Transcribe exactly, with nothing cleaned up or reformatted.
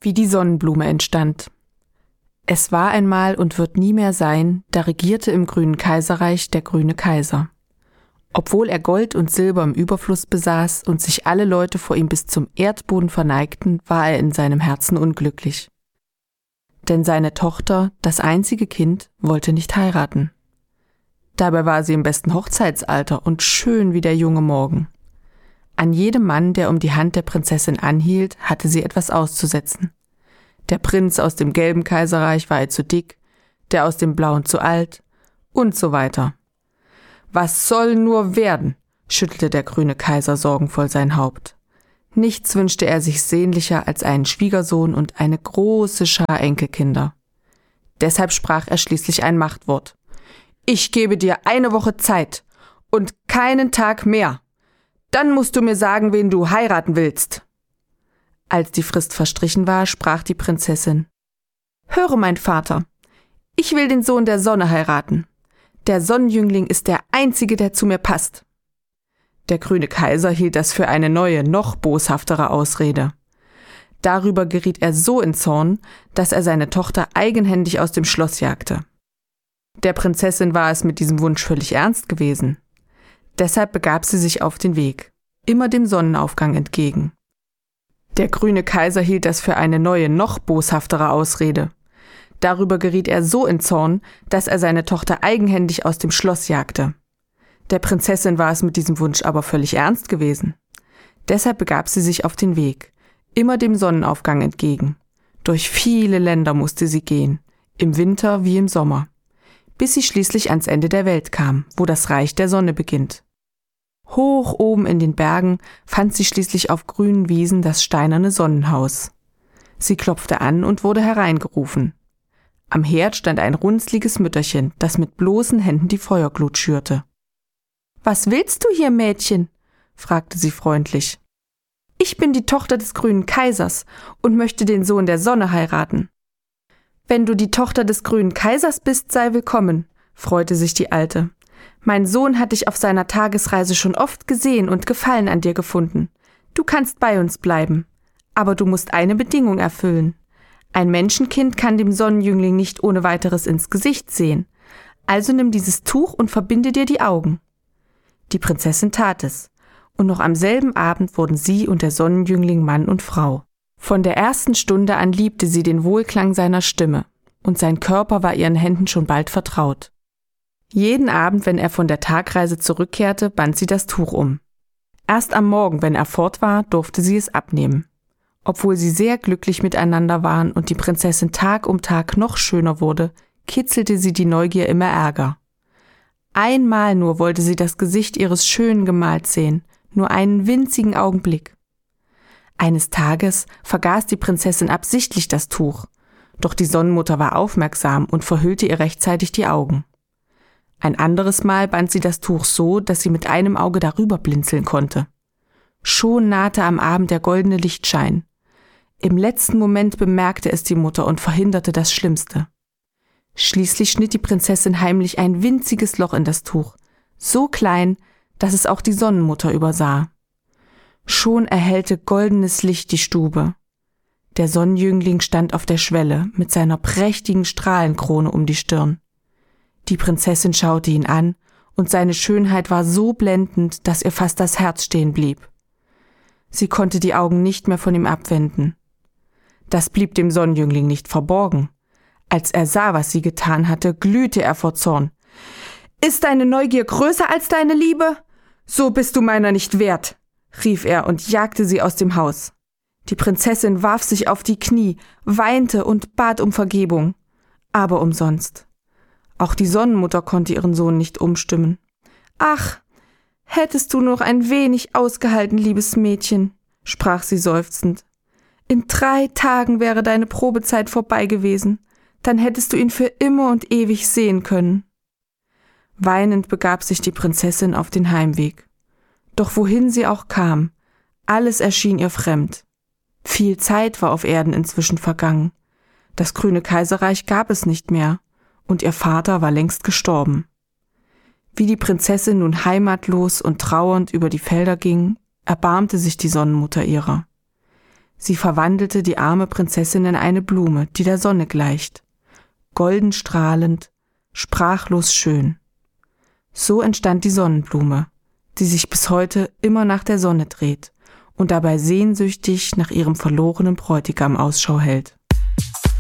Wie die Sonnenblume entstand. Es war einmal und wird nie mehr sein, da regierte im grünen Kaiserreich der grüne Kaiser. Obwohl er Gold und Silber im Überfluss besaß und sich alle Leute vor ihm bis zum Erdboden verneigten, war er in seinem Herzen unglücklich. Denn seine Tochter, das einzige Kind, wollte nicht heiraten. Dabei war sie im besten Hochzeitsalter und schön wie der junge Morgen. An jedem Mann, der um die Hand der Prinzessin anhielt, hatte sie etwas auszusetzen. Der Prinz aus dem gelben Kaiserreich war ihr zu dick, der aus dem blauen zu alt und so weiter. »Was soll nur werden?« schüttelte der grüne Kaiser sorgenvoll sein Haupt. Nichts wünschte er sich sehnlicher als einen Schwiegersohn und eine große Schar Enkelkinder. Deshalb sprach er schließlich ein Machtwort. »Ich gebe dir eine Woche Zeit und keinen Tag mehr. Dann musst du mir sagen, wen du heiraten willst.« Als die Frist verstrichen war, sprach die Prinzessin. »Höre, mein Vater, ich will den Sohn der Sonne heiraten. Der Sonnenjüngling ist der einzige, der zu mir passt.« Der grüne Kaiser hielt das für eine neue, noch boshaftere Ausrede. Darüber geriet er so in Zorn, dass er seine Tochter eigenhändig aus dem Schloss jagte. Der Prinzessin war es mit diesem Wunsch völlig ernst gewesen. Deshalb begab sie sich auf den Weg, immer dem Sonnenaufgang entgegen. Der grüne Kaiser hielt das für eine neue, noch boshaftere Ausrede. Darüber geriet er so in Zorn, dass er seine Tochter eigenhändig aus dem Schloss jagte. Der Prinzessin war es mit diesem Wunsch aber völlig ernst gewesen. Deshalb begab sie sich auf den Weg, immer dem Sonnenaufgang entgegen. Durch viele Länder musste sie gehen, im Winter wie im Sommer, bis sie schließlich ans Ende der Welt kam, wo das Reich der Sonne beginnt. Hoch oben in den Bergen fand sie schließlich auf grünen Wiesen das steinerne Sonnenhaus. Sie klopfte an und wurde hereingerufen. Am Herd stand ein runzliges Mütterchen, das mit bloßen Händen die Feuerglut schürte. »Was willst du hier, Mädchen?« fragte sie freundlich. »Ich bin die Tochter des grünen Kaisers und möchte den Sohn der Sonne heiraten.« »Wenn du die Tochter des grünen Kaisers bist, sei willkommen«, freute sich die Alte. »Mein Sohn hat dich auf seiner Tagesreise schon oft gesehen und Gefallen an dir gefunden. Du kannst bei uns bleiben. Aber du musst eine Bedingung erfüllen. Ein Menschenkind kann dem Sonnenjüngling nicht ohne weiteres ins Gesicht sehen. Also nimm dieses Tuch und verbinde dir die Augen.« Die Prinzessin tat es, und noch am selben Abend wurden sie und der Sonnenjüngling Mann und Frau. Von der ersten Stunde an liebte sie den Wohlklang seiner Stimme, und sein Körper war ihren Händen schon bald vertraut. Jeden Abend, wenn er von der Tagreise zurückkehrte, band sie das Tuch um. Erst am Morgen, wenn er fort war, durfte sie es abnehmen. Obwohl sie sehr glücklich miteinander waren und die Prinzessin Tag um Tag noch schöner wurde, kitzelte sie die Neugier immer ärger. Einmal nur wollte sie das Gesicht ihres schönen Gemahls sehen, nur einen winzigen Augenblick. Eines Tages vergaß die Prinzessin absichtlich das Tuch, doch die Sonnenmutter war aufmerksam und verhüllte ihr rechtzeitig die Augen. Ein anderes Mal band sie das Tuch so, dass sie mit einem Auge darüber blinzeln konnte. Schon nahte am Abend der goldene Lichtschein. Im letzten Moment bemerkte es die Mutter und verhinderte das Schlimmste. Schließlich schnitt die Prinzessin heimlich ein winziges Loch in das Tuch, so klein, dass es auch die Sonnenmutter übersah. Schon erhellte goldenes Licht die Stube. Der Sonnenjüngling stand auf der Schwelle mit seiner prächtigen Strahlenkrone um die Stirn. Die Prinzessin schaute ihn an, und seine Schönheit war so blendend, dass ihr fast das Herz stehen blieb. Sie konnte die Augen nicht mehr von ihm abwenden. Das blieb dem Sonnenjüngling nicht verborgen. Als er sah, was sie getan hatte, glühte er vor Zorn. »Ist deine Neugier größer als deine Liebe? So bist du meiner nicht wert«, rief er und jagte sie aus dem Haus. Die Prinzessin warf sich auf die Knie, weinte und bat um Vergebung, aber umsonst. Auch die Sonnenmutter konnte ihren Sohn nicht umstimmen. »Ach, hättest du noch ein wenig ausgehalten, liebes Mädchen«, sprach sie seufzend. »In drei Tagen wäre deine Probezeit vorbei gewesen, dann hättest du ihn für immer und ewig sehen können.« Weinend begab sich die Prinzessin auf den Heimweg. Doch wohin sie auch kam, alles erschien ihr fremd. Viel Zeit war auf Erden inzwischen vergangen. Das grüne Kaiserreich gab es nicht mehr, und ihr Vater war längst gestorben. Wie die Prinzessin nun heimatlos und trauernd über die Felder ging, erbarmte sich die Sonnenmutter ihrer. Sie verwandelte die arme Prinzessin in eine Blume, die der Sonne gleicht, golden strahlend, sprachlos schön. So entstand die Sonnenblume, die sich bis heute immer nach der Sonne dreht und dabei sehnsüchtig nach ihrem verlorenen Bräutigam Ausschau hält.